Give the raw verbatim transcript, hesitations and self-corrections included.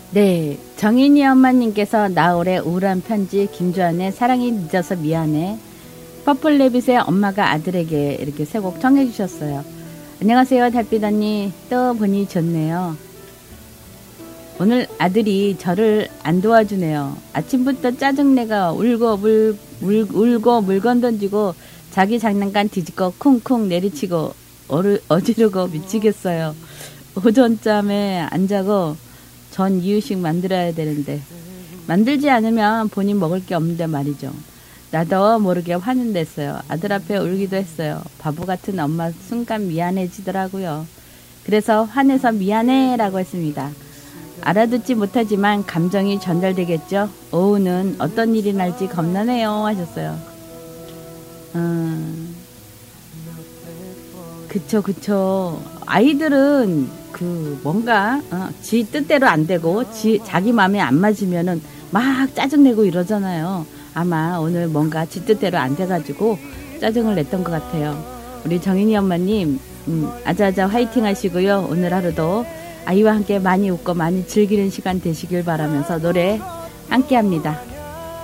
네, 정인이 엄마님께서 나올의 우울한 편지 김주환의 사랑이 늦어서 미안해 퍼플레빗의 엄마가 아들에게 이렇게 세 곡 청해 주셨어요. 안녕하세요 달빛 언니. 또 보니 좋네요. 오늘 아들이 저를 안 도와주네요. 아침부터 짜증내가 울고 물, 물 울고 물건 던지고 자기 장난감 뒤집고 쿵쿵 내리치고 어르, 어지르고 미치겠어요. 오전잠에 안 자고 전 이유식 만들어야 되는데 만들지 않으면 본인 먹을 게 없는데 말이죠. 나도 모르게 화는 냈어요. 아들 앞에 울기도 했어요. 바보 같은 엄마 순간 미안해지더라고요. 그래서 화내서 미안해 라고 했습니다. 알아듣지 못하지만 감정이 전달되겠죠. 오후는 어떤 일이 날지 겁나네요 하셨어요. 음, 그쵸 그쵸. 아이들은 그 뭔가 어, 지 뜻대로 안 되고 지, 자기 마음에 안 맞으면은 막 짜증내고 이러잖아요. 아마 오늘 뭔가 지 뜻대로 안 돼가지고 짜증을 냈던 것 같아요. 우리 정인이 엄마님 음, 아자아자 화이팅 하시고요. 오늘 하루도 아이와 함께 많이 웃고 많이 즐기는 시간 되시길 바라면서 노래 함께 합니다.